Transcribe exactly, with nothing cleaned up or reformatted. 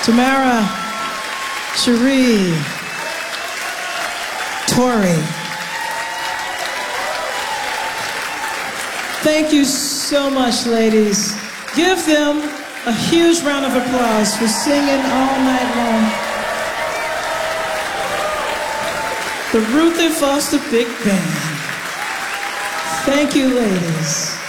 Tamara, Cherie, Tori. Thank you so much, ladies. Give them a huge round of applause for singing all night long. The Ruthie Foster Big Band. Thank you, ladies.